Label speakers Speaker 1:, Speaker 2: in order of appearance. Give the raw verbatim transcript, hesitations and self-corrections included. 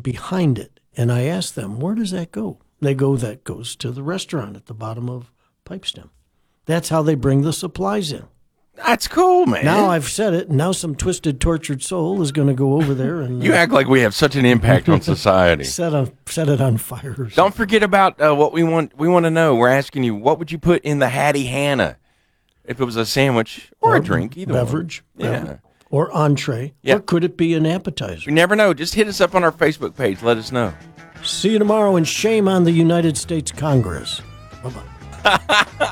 Speaker 1: behind it. And I asked them, where does that go? They go, that goes to the restaurant at the bottom of Pipestem. That's how they bring the supplies in.
Speaker 2: That's cool, man.
Speaker 1: Now I've said it. Now some twisted, tortured soul is going to go over there and
Speaker 2: you
Speaker 1: uh,
Speaker 2: act like we have such an impact on society.
Speaker 1: set on set it on fire. Or
Speaker 2: Don't
Speaker 1: something.
Speaker 2: forget about uh, what we want. We want to know. We're asking you, what would you put in the Hattie Hannah if it was a sandwich or, or a drink, either
Speaker 1: beverage,
Speaker 2: one. Yeah.
Speaker 1: beverage, or entree,
Speaker 2: Yeah.
Speaker 1: or could it be an appetizer?
Speaker 2: You never know. Just hit us up on our Facebook page. Let us know.
Speaker 1: See you tomorrow, and shame on the United States Congress. Bye bye.